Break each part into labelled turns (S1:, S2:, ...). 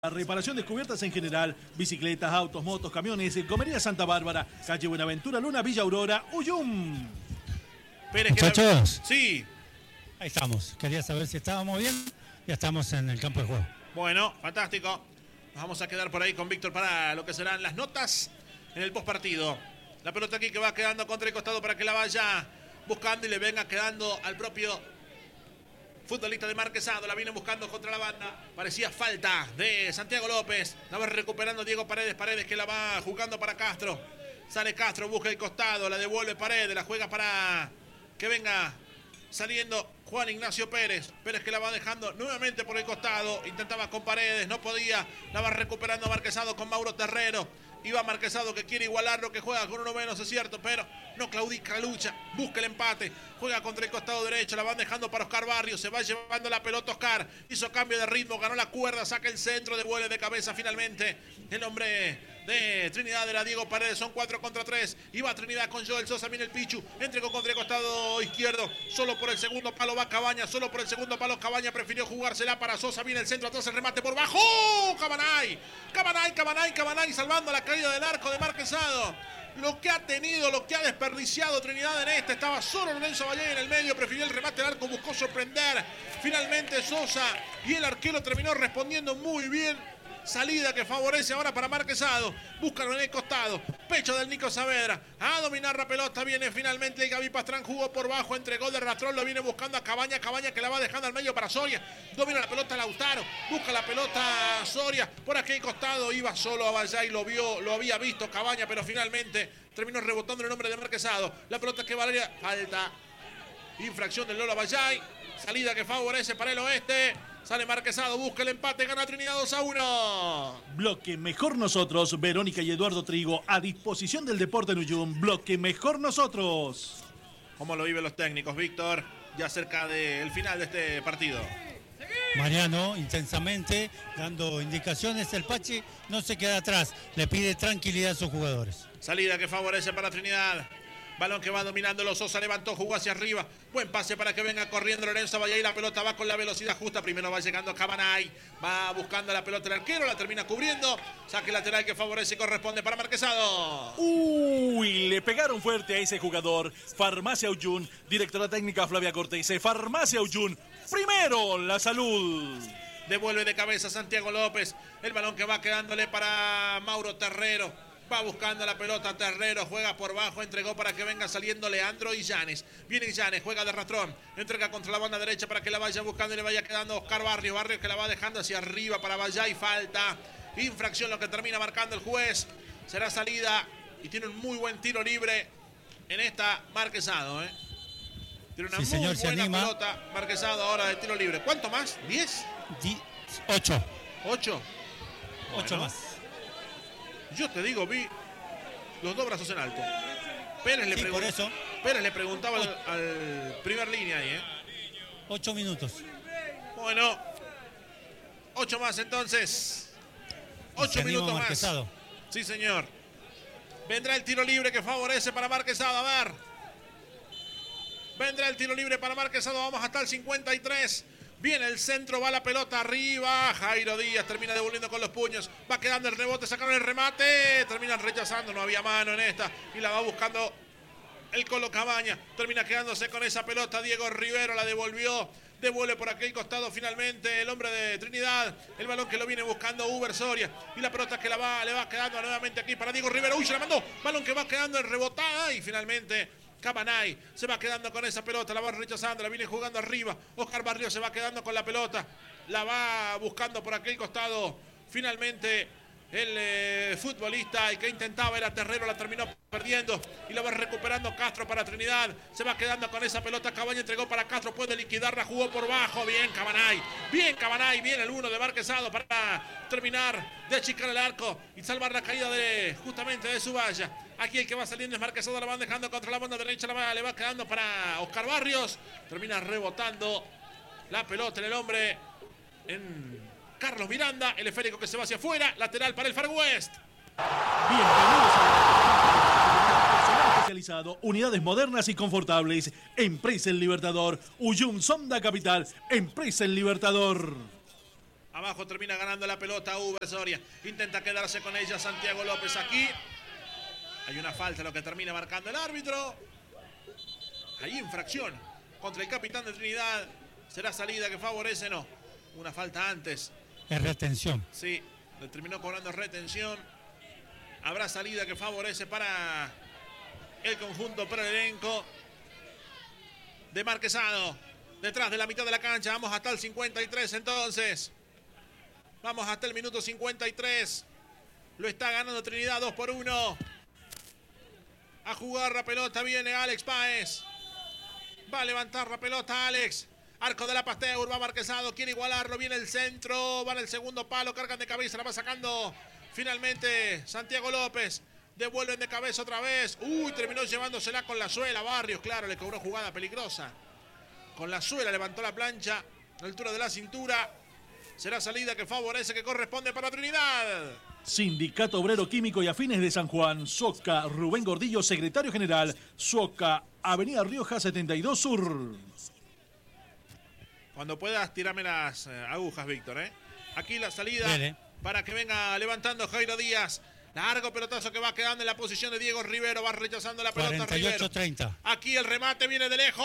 S1: La reparación de cubiertas en general, bicicletas, autos, motos, camiones, Comería Santa Bárbara, calle Buenaventura, Luna, Villa Aurora, Uyum.
S2: Muchachos.
S3: Sí.
S2: Ahí estamos. Quería saber si estábamos bien. Ya estamos en el campo de juego.
S3: Bueno, fantástico. Nos vamos a quedar por ahí con Víctor para lo que serán las notas en el postpartido. La pelota aquí que va quedando contra el costado para que la vaya buscando y le venga quedando al propio futbolista de Marquesado. La viene buscando contra la banda. Parecía falta de Santiago López. La va recuperando Diego Paredes. Paredes que la va jugando para Castro. Sale Castro, busca el costado. La devuelve Paredes. La juega para que venga saliendo Juan Ignacio Pérez. Pérez que la va dejando nuevamente por el costado. Intentaba con Paredes. No podía. La va recuperando Marquesado con Mauro Terrero. Iba Marquesado que quiere igualarlo, que juega con uno menos, es cierto, pero no claudica, lucha, busca el empate, juega contra el costado derecho, la van dejando para Oscar Barrios, se va llevando la pelota Oscar, hizo cambio de ritmo, ganó la cuerda, saca el centro, devuelve de cabeza finalmente el hombre de Trinidad era Diego Paredes, son 4 contra 3, iba Trinidad con Joel Sosa, viene el Pichu, entregó contra el costado izquierdo, solo por el segundo palo va Cabaña, solo por el segundo palo Cabaña prefirió jugársela para Sosa, viene el centro, atrás el remate por bajo, Cabanay, salvando la caída del arco de Marquesado. Lo que ha tenido, lo que ha desperdiciado Trinidad en este, estaba solo Lorenzo Valle en el medio, prefirió el remate al arco, buscó sorprender finalmente Sosa y el arquero terminó respondiendo muy bien. Salida que favorece ahora para Marquesado. Búscalo en el costado. Pecho del Nico Saavedra. A dominar la pelota. Viene finalmente el Gaby Pastrán. Jugó por bajo. Entregó de rastrón. Lo viene buscando a Cabaña. Cabaña que la va dejando al medio para Soria. Domina la pelota Lautaro. Busca la pelota Soria. Por aquel costado iba solo a Vallay. Lo había visto Cabaña. Pero finalmente terminó rebotando el nombre de Marquesado. La pelota que Valeria. Falta. Infracción del Lola Vallay. Salida que favorece para el oeste. Sale Marquesado, busca el empate, gana Trinidad 2-1.
S1: Bloque Mejor Nosotros, Verónica y Eduardo Trigo, a disposición del deporte en Uyum. Bloque Mejor Nosotros.
S3: ¿Cómo lo viven los técnicos, Víctor? Ya cerca del final de este partido.
S2: Mariano, intensamente, dando indicaciones. El Pachi no se queda atrás, le pide tranquilidad a sus jugadores.
S3: Salida que favorece para Trinidad. Balón que va dominando los Sosa, levantó, jugó hacia arriba. Buen pase para que venga corriendo Lorenzo Valle y la pelota va con la velocidad justa. Primero va llegando Cabanay, va buscando la pelota el arquero, la termina cubriendo. Saque lateral que favorece y corresponde para Marquesado.
S1: Uy, le pegaron fuerte a ese jugador. Farmacia Uyun, directora técnica Flavia Cortese. Farmacia Uyun, primero la salud.
S3: Devuelve de cabeza Santiago López. El balón que va quedándole para Mauro Terrero. Va buscando la pelota Terrero, juega por bajo, entregó para que venga saliendo Leandro y Llanes. Viene Llanes, juega de rastrón, entrega contra la banda derecha para que la vaya buscando y le vaya quedando Oscar Barrios. Barrios que la va dejando hacia arriba para Vallá y falta. Infracción lo que termina marcando el juez. Será salida y tiene un muy buen tiro libre en esta Marquesado. Tiene una
S2: sí,
S3: muy
S2: señor,
S3: buena pelota Marquesado ahora de tiro libre. ¿Cuánto más? ¿10?
S2: 8.
S3: ¿8?
S2: 8 más.
S3: Yo te digo, vi los dos brazos en alto. Pérez le preguntaba al primer línea ahí,
S2: 8 minutos.
S3: Bueno, 8 más entonces. 8 minutos
S2: Marquesado.
S3: más. Sí, señor. Vendrá el tiro libre que favorece para Marquesado. A ver. Vendrá el tiro libre para Marquesado. Vamos hasta el 53. Viene el centro, va la pelota arriba. Jairo Díaz termina devolviendo con los puños. Va quedando el rebote, sacaron el remate. Terminan rechazando, no había mano en esta. Y la va buscando el Colo Cabaña. Termina quedándose con esa pelota. Diego Rivero la devolvió. Devuelve por aquel costado finalmente el hombre de Trinidad. El balón que lo viene buscando Uber Soria. Y la pelota que le va quedando nuevamente aquí para Diego Rivero. Uy, se la mandó. Balón que va quedando en rebotada. Y finalmente Cabanay se va quedando con esa pelota, la va rechazando, la viene jugando arriba. Oscar Barrios se va quedando con la pelota, la va buscando por aquel costado. Finalmente el futbolista, el que intentaba era Terrero, la terminó perdiendo y la va recuperando Castro para Trinidad. Se va quedando con esa pelota, Cabaña entregó para Castro, puede liquidarla, jugó por bajo. Bien Cabanay, bien el 1 de Marquesado para terminar de achicar el arco y salvar la caída justamente de su valla. Aquí el que va saliendo es Marquesado, la van dejando contra la banda derecha, le va quedando para Oscar Barrios. Termina rebotando la pelota en el hombre, en Carlos Miranda, el esférico que se va hacia afuera, lateral para el Far West.
S1: Bienvenidos a personal especializado, unidades modernas y confortables. Empresa El Libertador, Uyum Sonda Capital, Empresa El Libertador.
S3: Abajo termina ganando la pelota Uber Soria. Intenta quedarse con ella Santiago López aquí. Hay una falta, lo que termina marcando el árbitro. Hay infracción contra el capitán de Trinidad. ¿Será salida que favorece? No. Una falta antes.
S2: Es retención.
S3: Sí, le terminó cobrando retención. Habrá salida que favorece para el conjunto, para el elenco de Marquesado. Detrás de la mitad de la cancha. Vamos hasta el 53 entonces. Vamos hasta el minuto 53. Lo está ganando Trinidad 2-1. A jugar la pelota viene Alex Páez. Va a levantar la pelota Alex. Arco de la Pasteur, va Marquesado, quiere igualarlo, viene el centro, va en el segundo palo, cargan de cabeza, la va sacando finalmente Santiago López. Devuelven de cabeza otra vez. Uy, terminó llevándosela con la suela. Barrios, claro, le cobró jugada peligrosa. Con la suela levantó la plancha a la altura de la cintura. Será salida que favorece, que corresponde para Trinidad.
S1: Sindicato Obrero Químico y Afines de San Juan, SOCA, Rubén Gordillo, secretario general, SOCA, Avenida Rioja 72 Sur.
S3: Cuando puedas, tírame las agujas, Víctor. Aquí la salida
S2: Dele.
S3: para que venga levantando Jairo Díaz. Largo pelotazo que va quedando en la posición de Diego Rivero. Va rechazando la pelota
S2: 48-30.
S3: Aquí el remate viene de lejos.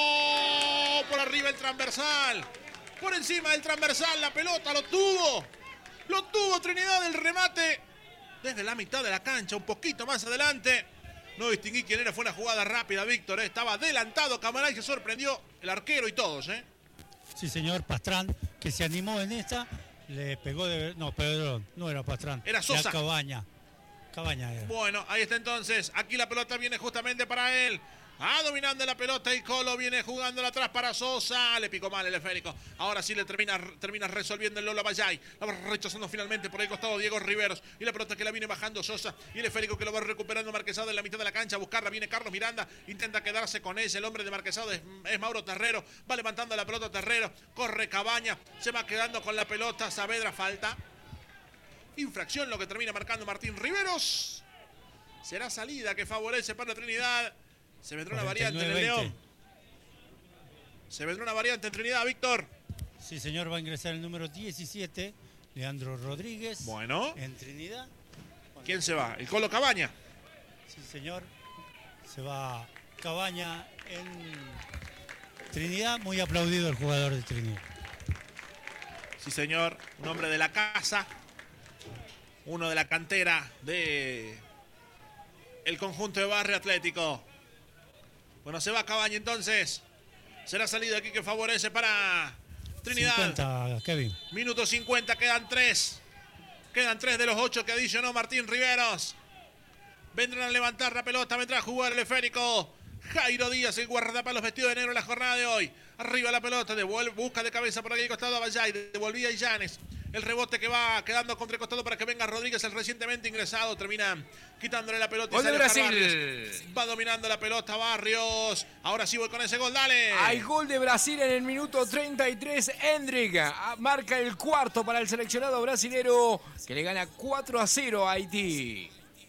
S3: Por arriba el transversal. Por encima del transversal la pelota lo tuvo. Lo tuvo Trinidad el remate. Desde la mitad de la cancha, un poquito más adelante. No distinguí quién era, fue una jugada rápida, Víctor. Estaba adelantado Camaray, se sorprendió el arquero y todos.
S2: Sí, señor Pastrán, que se animó en esta. Le pegó de... No, perdón, no era Pastrán.
S3: Era Sosa.
S2: Era Cabaña. Cabaña era.
S3: Bueno, ahí está entonces. Aquí la pelota viene justamente para él. Dominando la pelota y Colo viene jugándola atrás para Sosa. Le picó mal el esférico. Ahora sí le termina resolviendo el Lolo Bayay. La va rechazando finalmente por el costado Diego Riveros. Y la pelota que la viene bajando Sosa. Y el esférico que lo va recuperando Marquesado en la mitad de la cancha. A buscarla viene Carlos Miranda. Intenta quedarse con ese. El hombre de Marquesado es Mauro Terrero. Va levantando la pelota Terrero. Corre Cabaña. Se va quedando con la pelota. Saavedra falta. Infracción lo que termina marcando Martín Riveros. Será salida que favorece para Trinidad. Se vendrá una variante en el León. Se vendrá una variante en Trinidad, Víctor.
S2: Sí, señor, va a ingresar el número 17, Leandro Rodríguez.
S3: Bueno.
S2: En Trinidad.
S3: ¿Quién se va? El Colo Cabaña.
S2: Sí, señor. Se va Cabaña en Trinidad. Muy aplaudido el jugador de Trinidad.
S3: Sí, señor. Un hombre de la casa. Uno de la cantera de el conjunto de Barrio Atlético. Bueno, se va Cabaña entonces. Será salida aquí que favorece para Trinidad.
S2: 50, Kevin.
S3: Minuto 50, quedan 3. Quedan 3 de los 8 que adicionó Martín Riveros. Vendrán a levantar la pelota, vendrá a jugar el esférico. Jairo Díaz, el guardapalos vestido de negro en la jornada de hoy. Arriba la pelota, devuelve, busca de cabeza por aquel costado a Bayay, devolvía a Illanes. El rebote que va quedando contra el costado para que venga Rodríguez, el recientemente ingresado. Termina quitándole la pelota.
S4: Gol de Brasil.
S3: Va dominando la pelota Barrios. Ahora sí voy con ese gol, dale.
S4: Hay gol de Brasil en el minuto 33. Hendrick marca el cuarto para el seleccionado brasilero que le gana 4-0 a Haití.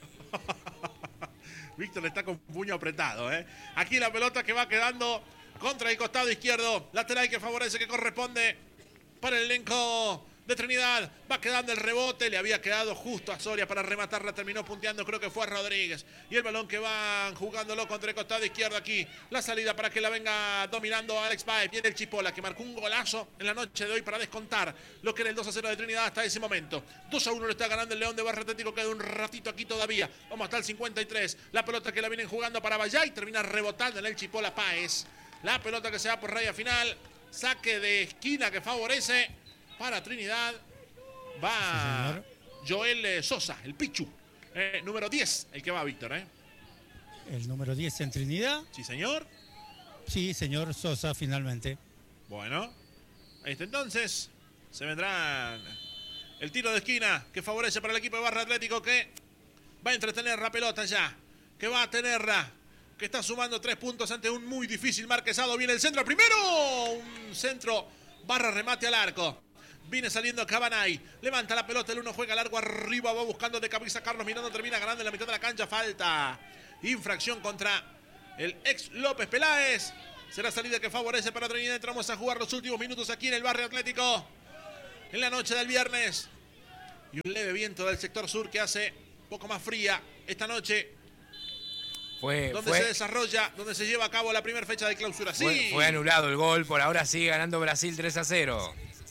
S3: Víctor está con puño apretado. Aquí la pelota que va quedando contra el costado izquierdo. Lateral que favorece, que corresponde para el elenco de Trinidad. Va quedando el rebote. Le había quedado justo a Soria para rematarla. Terminó punteando, creo que fue a Rodríguez. Y el balón que van jugándolo contra el costado izquierdo aquí. La salida para que la venga dominando Alex Páez. Viene el Chipola que marcó un golazo en la noche de hoy para descontar lo que era el 2-0 de Trinidad hasta ese momento. 2-1 le está ganando el León de Barrio Atlético. Queda un ratito aquí todavía. Vamos hasta el 53. La pelota que la vienen jugando para Bayay. Termina rebotando en el Chipola Páez. La pelota que se va por raya final. Saque de esquina que favorece para Trinidad. Va sí, Joel Sosa, el Pichu. Número 10, el que va, Víctor.
S2: El número 10 en Trinidad.
S3: Sí, señor.
S2: Sí, señor Sosa, finalmente.
S3: Bueno, ahí está entonces. Se vendrán el tiro de esquina que favorece para el equipo de Barrio Atlético, que va a entretener la pelota ya. Que va a tenerla. Que está sumando 3 puntos ante un muy difícil Marquesado. Viene el centro primero. Un centro barra remate al arco. Viene saliendo Cabanay. Levanta la pelota. El uno juega largo arriba. Va buscando de cabeza Carlos Miranda. Termina ganando en la mitad de la cancha. Falta. Infracción contra el ex López Peláez. Será salida que favorece para Trinidad. Entramos a jugar los últimos minutos aquí en el Barrio Atlético. en la noche del viernes. Y un leve viento del sector sur que hace un poco más fría esta noche. Donde se desarrolla, donde se lleva a cabo la primera fecha de clausura. Sí.
S4: Fue anulado el gol, por ahora sigue ganando Brasil 3-0.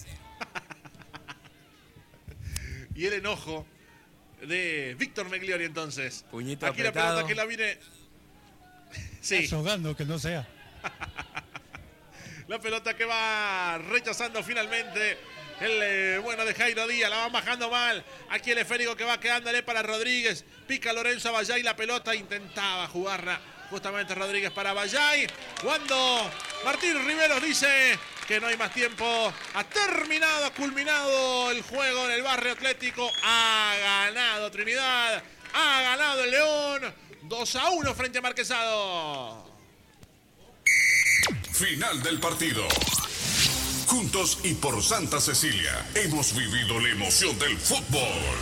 S3: Y el enojo de Víctor Megliori entonces.
S4: Puñito
S3: aquí
S4: apretado.
S3: La pelota que la viene. Sí.
S2: Jugando que no sea.
S3: La pelota que va rechazando finalmente el bueno de Jairo Díaz. La van bajando mal. Aquí el esférico que va quedándole para Rodríguez. Pica Lorenzo Abayay la pelota. Intentaba jugarla justamente Rodríguez para Abayay. Cuando Martín Riveros dice que no hay más tiempo. Ha terminado, ha culminado el juego en el Barrio Atlético. Ha ganado Trinidad. Ha ganado el León. 2-1 frente a Marquesado.
S5: Final del partido. Juntos y por Santa Cecilia hemos vivido la emoción del fútbol.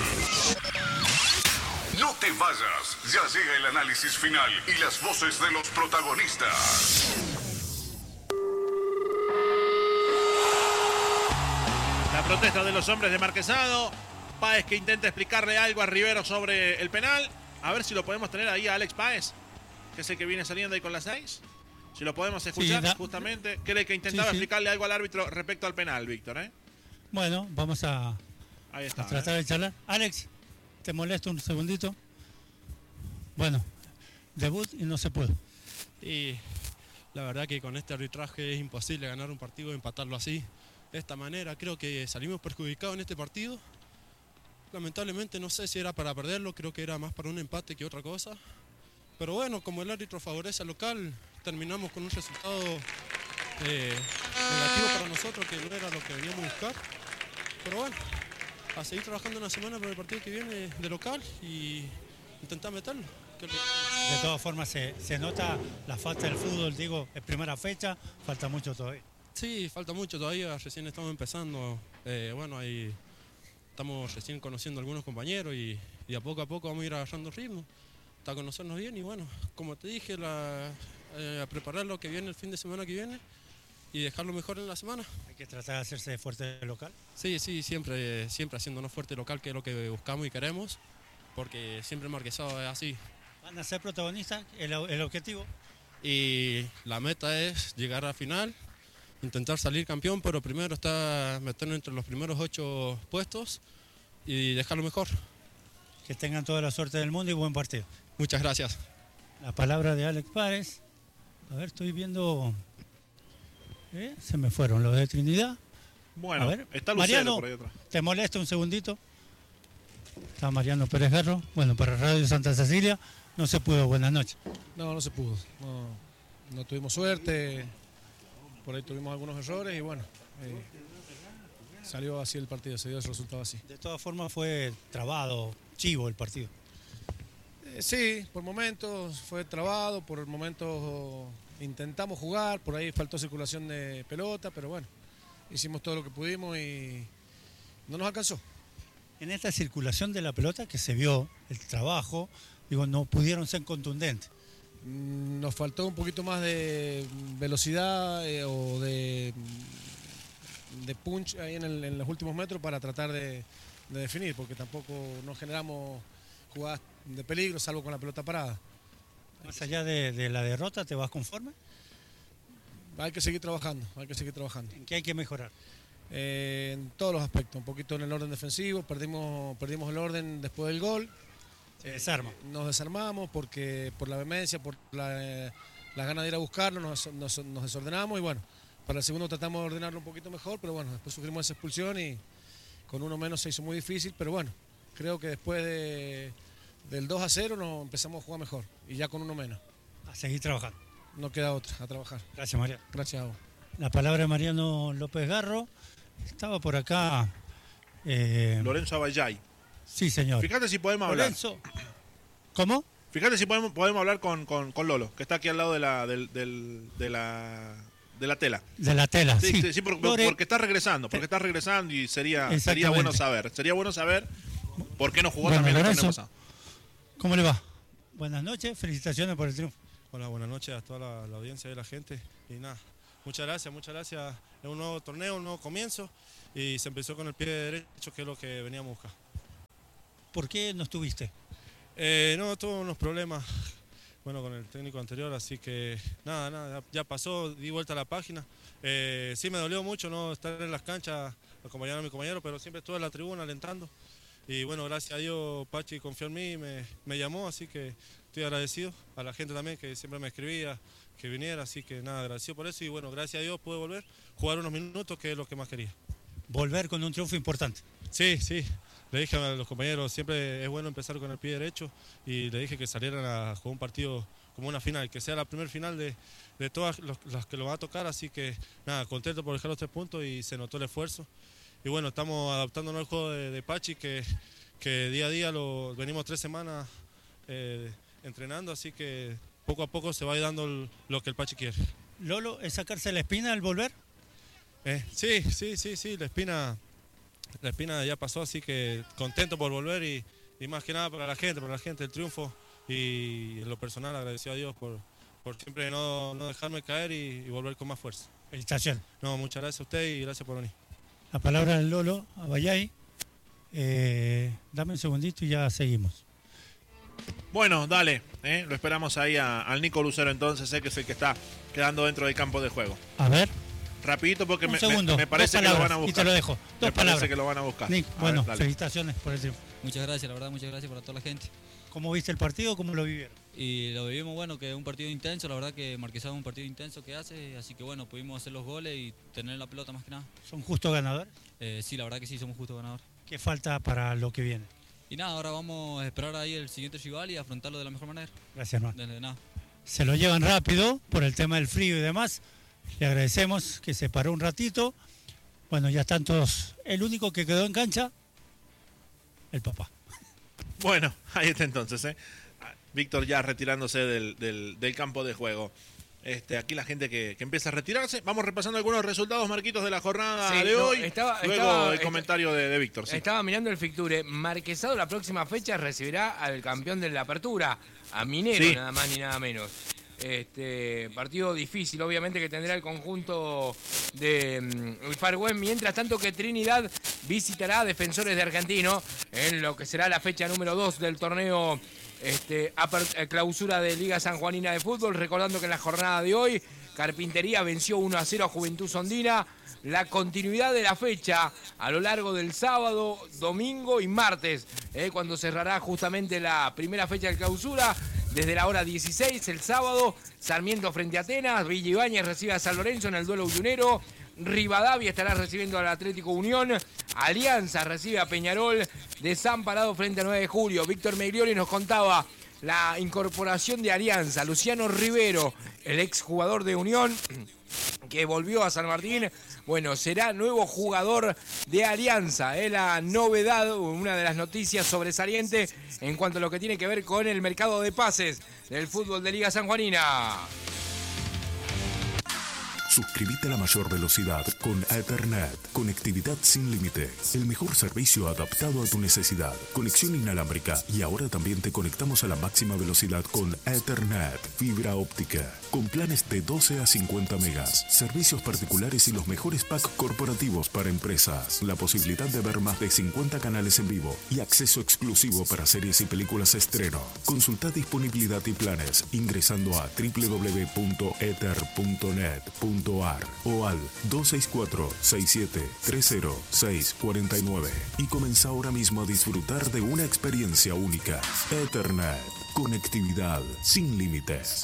S5: No te vayas, ya llega el análisis final y las voces de los protagonistas.
S3: La protesta de los hombres de Marquesado. Páez que intenta explicarle algo a Rivero sobre el penal. A ver si lo podemos tener ahí a Alex Páez, que es el que viene saliendo ahí con las 6. Si lo podemos escuchar, sí, justamente. Cree que intentaba explicarle algo al árbitro respecto al penal, Víctor,
S2: Bueno, vamos a tratar de charlar. Alex, ¿te molesto un segundito? Bueno, debut y no se pudo.
S6: Y la verdad que con este arbitraje es imposible ganar un partido y empatarlo así. De esta manera creo que salimos perjudicados en este partido. Lamentablemente no sé si era para perderlo, creo que era más para un empate que otra cosa. Pero bueno, como el árbitro favorece al local, terminamos con un resultado negativo para nosotros, que no era lo que veníamos a buscar. Pero bueno, a seguir trabajando una semana para el partido que viene de local y intentar meterlo.
S2: De todas formas, se nota la falta del fútbol, digo, es primera fecha, falta mucho todavía.
S6: Sí, falta mucho todavía, recién estamos empezando. Bueno, ahí estamos recién conociendo a algunos compañeros y a poco vamos a ir agarrando ritmo, hasta conocernos bien y bueno, como te dije, a preparar lo que viene el fin de semana que viene y dejarlo mejor en la semana.
S2: Hay que tratar de hacerse fuerte local.
S6: Sí, siempre haciéndonos fuerte local, que es lo que buscamos y queremos, porque siempre el Marquesado es así.
S2: ¿Van a ser protagonistas? ¿El objetivo?
S6: Y la meta es llegar a la final, intentar salir campeón, pero primero está meternos entre los primeros 8 puestos y dejarlo mejor.
S2: Que tengan toda la suerte del mundo y buen partido.
S6: Muchas gracias.
S2: La palabra de Alex Páez. A ver, estoy viendo... se me fueron los de Trinidad.
S3: Bueno,
S2: a ver,
S3: está Lucero
S2: Mariano,
S3: por ahí atrás.
S2: ¿te molesta un segundito? Está Mariano Pérez Garro. Bueno, para Radio Santa Cecilia no se pudo. Buenas noches.
S7: No se pudo. No tuvimos suerte. Por ahí tuvimos algunos errores y bueno, salió así el partido, se dio el resultado así.
S2: De todas formas fue trabado, chivo el partido.
S7: Sí, por momentos fue trabado, por momentos intentamos jugar, por ahí faltó circulación de pelota, pero bueno, hicimos todo lo que pudimos y no nos alcanzó.
S2: En esta circulación de la pelota que se vio el trabajo, digo, no pudieron ser contundentes.
S7: Nos faltó un poquito más de velocidad o de punch ahí en los últimos metros para tratar de definir, porque tampoco nos generamos jugadas de peligro, salvo con la pelota parada.
S2: Más allá de la derrota, ¿te vas conforme?
S7: Hay que seguir trabajando,
S2: ¿En qué hay que mejorar?
S7: En todos los aspectos, un poquito en el orden defensivo, perdimos el orden después del gol.
S2: Se desarma.
S7: Nos desarmamos porque por la vehemencia, por las ganas de ir a buscarlo, nos desordenamos y bueno, para el segundo tratamos de ordenarlo un poquito mejor, pero bueno, después sufrimos esa expulsión y con uno menos se hizo muy difícil, pero bueno, creo que después del 2-0 nos empezamos a jugar mejor y ya con uno menos.
S2: A seguir trabajando.
S7: No queda otra, a trabajar.
S2: Gracias, Mariano.
S7: Gracias a vos.
S2: La palabra de Mariano López Garro. Estaba por acá.
S3: Lorenzo Abayay.
S2: Sí, señor.
S3: Fíjate si podemos hablar.
S2: Lorenzo. ¿Cómo?
S3: Fíjate si podemos hablar con Lolo, que está aquí al lado de la tela.
S2: De la tela, sí.
S3: Sí, porque está regresando, y sería bueno saber. Sería bueno saber por qué no jugó también el torneo pasado.
S2: ¿Cómo le va? Buenas noches, felicitaciones por el triunfo.
S6: Hola, buenas noches a toda la audiencia y la gente. Y nada, Muchas gracias. Es un nuevo torneo, un nuevo comienzo y se empezó con el pie derecho, que es lo que veníamos a buscar.
S2: ¿Por qué no estuviste?
S6: No, tuve unos problemas con el técnico anterior, así que nada, ya pasó, di vuelta a la página. Sí me dolió mucho no estar en las canchas acompañando a mi compañero, pero siempre estuve en la tribuna alentando. Y bueno, gracias a Dios Pachi confió en mí y me llamó, así que estoy agradecido. A la gente también que siempre me escribía, que viniera, así que nada, agradecido por eso. Y bueno, gracias a Dios pude volver, jugar unos minutos, que es lo que más quería.
S2: Volver con un triunfo importante.
S6: Sí. Le dije a los compañeros, siempre es bueno empezar con el pie derecho y le dije que salieran a jugar un partido como una final, que sea la primer final de todas las que lo va a tocar, así que nada, contento por dejar los 3 puntos y se notó el esfuerzo. Y bueno, estamos adaptándonos al juego de Pachi, que día a día venimos 3 semanas entrenando, así que poco a poco se va dando lo que el Pachi quiere.
S2: Lolo, ¿es sacarse la espina al volver?
S6: Sí, la espina ya pasó, así que contento por volver y más que nada para la gente, el triunfo, y en lo personal agradecido a Dios por siempre no dejarme caer y volver con más fuerza.
S2: Felicitaciones.
S6: No, muchas gracias a usted y gracias por venir.
S2: La palabra del Lolo, a Bayay. Dame un segundito y ya seguimos.
S3: Bueno, dale, lo esperamos ahí al Nico Lucero entonces, que es el que está quedando dentro del campo de juego.
S2: A ver.
S3: Rapidito porque
S2: me parece
S3: que lo van a buscar.
S2: Y te lo dejo.
S3: Me parece que lo van a buscar.
S2: Nick, bueno, felicitaciones por el triunfo.
S8: Muchas gracias, la verdad, muchas gracias para toda la gente.
S2: ¿Cómo viste el partido? ¿Cómo lo vivieron?
S8: Y lo vivimos, bueno, que es un partido intenso, la verdad que Marquesado es un partido intenso que hace, así que bueno, pudimos hacer los goles y tener la pelota más que nada.
S2: ¿Son justos ganadores?
S8: Sí, la verdad que sí, somos justos ganadores.
S2: ¿Qué falta para lo que viene?
S8: Y nada, ahora vamos a esperar ahí el siguiente rival y afrontarlo de la mejor manera.
S2: Gracias, Noah.
S8: Desde nada.
S2: Se lo llevan rápido por el tema del frío y demás. Le agradecemos que se paró un ratito. Bueno, ya están todos. El único que quedó en cancha, el papá.
S3: Bueno, ahí está entonces, Víctor ya retirándose del campo de juego. Aquí la gente que empieza a retirarse. Vamos repasando algunos resultados, Marquitos, de la jornada de hoy. Luego el comentario de Víctor. Sí.
S4: Estaba mirando el fixture. Marquesado la próxima fecha recibirá al campeón de la apertura, a Minero, sí. Nada más ni nada menos. Partido difícil, obviamente, que tendrá el conjunto de Far West. Mientras tanto que Trinidad visitará a Defensores de Argentino en lo que será la fecha número 2 del torneo clausura de Liga Sanjuanina de Fútbol. Recordando que en la jornada de hoy Carpintería venció 1-0 a Juventud Sondina. La continuidad de la fecha a lo largo del sábado, domingo y martes, cuando cerrará justamente la primera fecha de clausura. Desde la hora 16, el sábado, Sarmiento frente a Atenas, Villa Ibáñez recibe a San Lorenzo en el duelo uyunero, Rivadavia estará recibiendo al Atlético Unión, Alianza recibe a Peñarol, Desamparado frente a 9 de julio. Víctor Meglioli nos contaba la incorporación de Alianza, Luciano Rivero, el exjugador de Unión, que volvió a San Martín, bueno, será nuevo jugador de Alianza. Es la novedad, una de las noticias sobresalientes en cuanto a lo que tiene que ver con el mercado de pases del fútbol de Liga Sanjuanina.
S5: Suscríbete a la mayor velocidad con Ethernet. Conectividad sin límites. El mejor servicio adaptado a tu necesidad. Conexión inalámbrica. Y ahora también te conectamos a la máxima velocidad con Ethernet. Fibra óptica. Con planes de 12 a 50 megas. Servicios particulares y los mejores packs corporativos para empresas. La posibilidad de ver más de 50 canales en vivo. Y acceso exclusivo para series y películas estreno. Consulta disponibilidad y planes ingresando a www.ether.net.ar o al 264-6730-649 y comienza ahora mismo a disfrutar de una experiencia única. Ethernet, conectividad sin límites.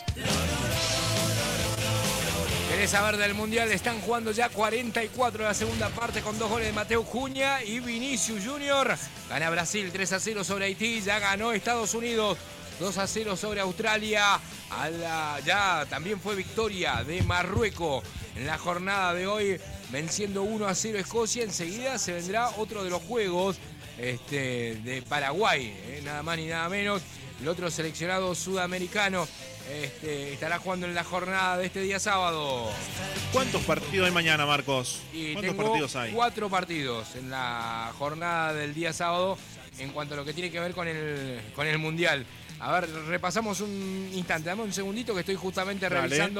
S4: ¿Querés saber del Mundial? Están jugando ya 44 de la segunda parte con 2 goles de Mateo Cunha y Vinicius Junior. Gana Brasil 3-0 sobre Haití, ya ganó Estados Unidos 2-0 sobre Australia. Ya también fue victoria de Marruecos en la jornada de hoy, venciendo 1-0 Escocia. Enseguida se vendrá otro de los juegos de Paraguay, nada más ni nada menos. El otro seleccionado sudamericano estará jugando en la jornada de este día sábado.
S3: ¿Cuántos partidos hay mañana, Marcos?
S4: ¿Cuántos partidos hay? 4 partidos en la jornada del día sábado en cuanto a lo que tiene que ver con el Mundial. A ver, repasamos un instante, dame un segundito que estoy justamente revisando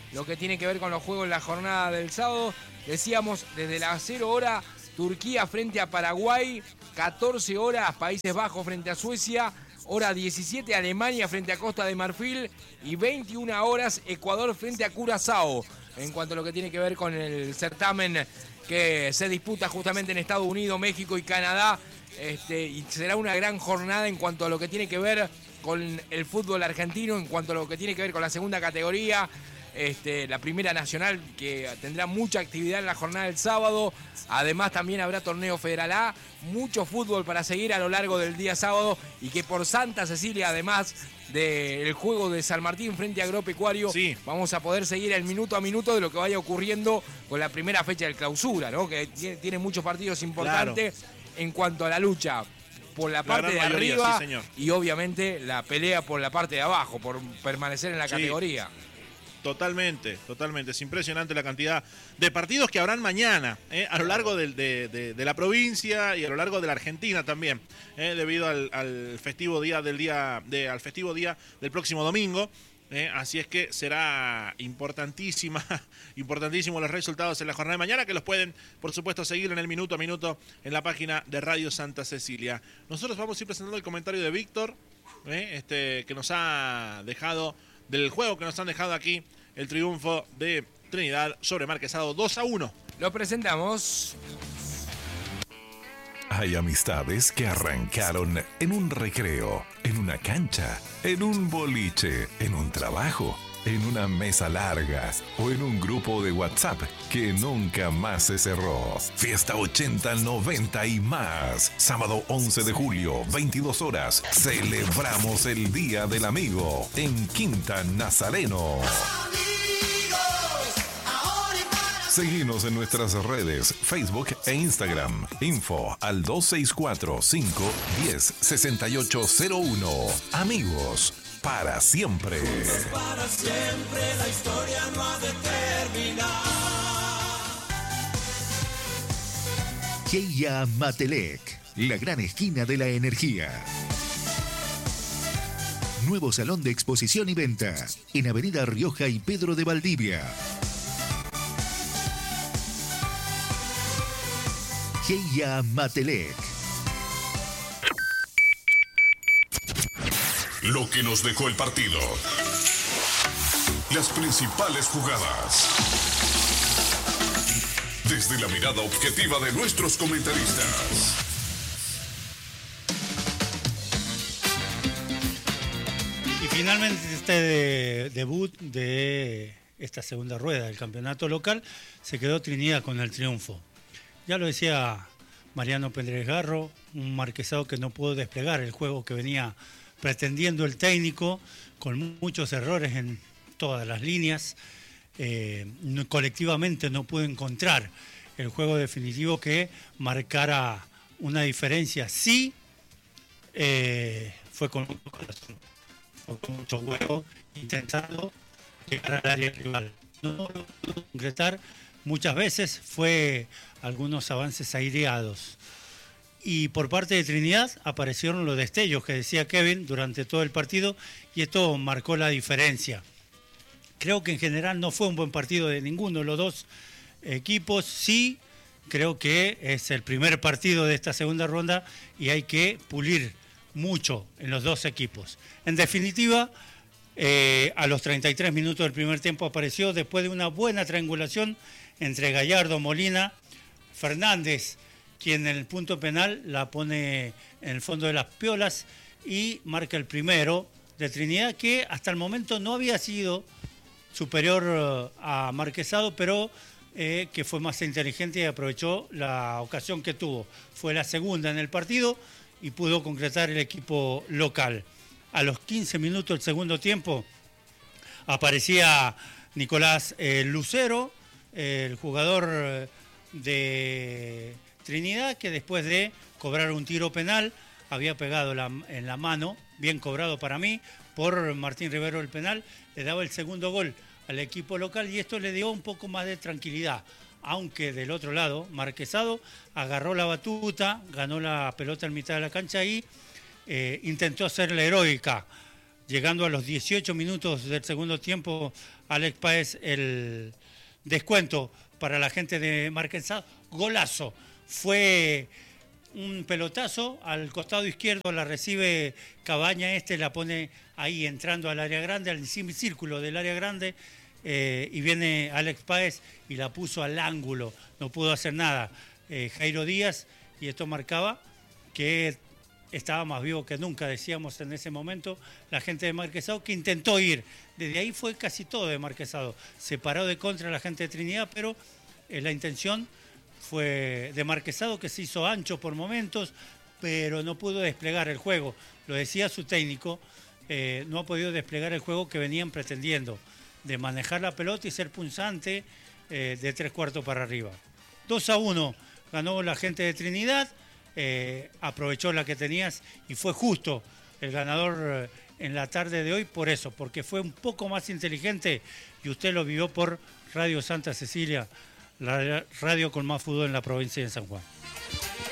S4: lo que tiene que ver con los juegos en la jornada del sábado. Decíamos, desde las 0 horas, Turquía frente a Paraguay, 14 horas, Países Bajos frente a Suecia, hora 17, Alemania frente a Costa de Marfil y 21 horas, Ecuador frente a Curazao. En cuanto a lo que tiene que ver con el certamen que se disputa justamente en Estados Unidos, México y Canadá, y será una gran jornada en cuanto a lo que tiene que ver con el fútbol argentino, en cuanto a lo que tiene que ver con la segunda categoría, la primera nacional, que tendrá mucha actividad en la jornada del sábado. Además también habrá torneo Federal A, mucho fútbol para seguir a lo largo del día sábado, y que por Santa Cecilia, además del juego de San Martín frente a Agropecuario, sí, vamos a poder seguir el minuto a minuto de lo que vaya ocurriendo con la primera fecha del clausura, ¿no? Que tiene muchos partidos importantes, claro, en cuanto a la lucha por la parte de mayoría, arriba, sí, y obviamente la pelea por la parte de abajo, por permanecer en la categoría.
S3: Totalmente, totalmente. Es impresionante la cantidad de partidos que habrán mañana, a lo largo de la provincia y a lo largo de la Argentina también, debido al festivo día al festivo día del próximo domingo. Así es que será importantísimos los resultados en la jornada de mañana, que los pueden, por supuesto, seguir en el minuto a minuto en la página de Radio Santa Cecilia. Nosotros vamos a ir presentando el comentario de Víctor, que nos ha dejado del juego que nos han dejado aquí, el triunfo de Trinidad sobre Marquesado 2-1.
S4: Lo presentamos.
S5: Hay amistades que arrancaron en un recreo, en una cancha, en un boliche, en un trabajo, en una mesa larga o en un grupo de WhatsApp que nunca más se cerró. Fiesta 80, 90 y más. Sábado 11 de julio, 22 horas. Celebramos el Día del Amigo en Quinta Nazareno. Seguinos en nuestras redes, Facebook e Instagram. Info al 264-510-6801. Amigos, para siempre.
S9: Para siempre, la historia no ha de terminar.
S10: Cheia Matelec, la gran esquina de la energía. Nuevo salón de exposición y venta en Avenida Rioja y Pedro de Valdivia. Cheia Matelec.
S5: Lo que nos dejó el partido. Las principales jugadas. Desde la mirada objetiva de nuestros comentaristas.
S2: Y finalmente este debut de esta segunda rueda del campeonato local se quedó Trinidad con el triunfo. Ya lo decía Mariano Pérez Garro, un Marquesado que no pudo desplegar el juego que venía pretendiendo el técnico, con muchos errores en todas las líneas. Colectivamente no pudo encontrar el juego definitivo que marcara una diferencia. Sí, fue con mucho corazón, fue con mucho huevo, intentando llegar al área rival. No lo pudo concretar. Muchas veces fue algunos avances aireados. Y por parte de Trinidad aparecieron los destellos que decía Kevin durante todo el partido, y esto marcó la diferencia. Creo que en general no fue un buen partido de ninguno de los dos equipos. Sí, creo que es el primer partido de esta segunda ronda y hay que pulir mucho en los dos equipos. En definitiva, a los 33 minutos del primer tiempo apareció, después de una buena triangulación entre Gallardo, Molina, Fernández, quien en el punto penal la pone en el fondo de las piolas y marca el primero de Trinidad, que hasta el momento no había sido superior a Marquesado, pero que fue más inteligente y aprovechó la ocasión que tuvo. Fue la segunda en el partido y pudo concretar el equipo local. A los 15 minutos del segundo tiempo aparecía Nicolás Lucero, el jugador de Trinidad, que después de cobrar un tiro penal había pegado en la mano, bien cobrado para mí, por Martín Rivero el penal, le daba el segundo gol al equipo local y esto le dio un poco más de tranquilidad, aunque del otro lado Marquesado agarró la batuta, ganó la pelota en mitad de la cancha y intentó hacer la heroica llegando a los 18 minutos del segundo tiempo, Alex Páez el descuento para la gente de Marquesado. Golazo. Fue un pelotazo al costado izquierdo, la recibe Cabaña, la pone ahí entrando al área grande, al círculo del área grande, y viene Alex Páez y la puso al ángulo, no pudo hacer nada Jairo Díaz, y esto marcaba que estaba más vivo que nunca, decíamos en ese momento, la gente de Marquesado, que intentó ir. Desde ahí fue casi todo de Marquesado. Se paró de contra la gente de Trinidad, pero la intención fue de Marquesado, que se hizo ancho por momentos, pero no pudo desplegar el juego. Lo decía su técnico, no ha podido desplegar el juego que venían pretendiendo, de manejar la pelota y ser punzante de 3/4 para arriba. 2-1 ganó la gente de Trinidad. Aprovechó la que tenías y fue justo el ganador en la tarde de hoy por eso, porque fue un poco más inteligente, y usted lo vivió por Radio Santa Cecilia, la radio con más fútbol en la provincia de San Juan.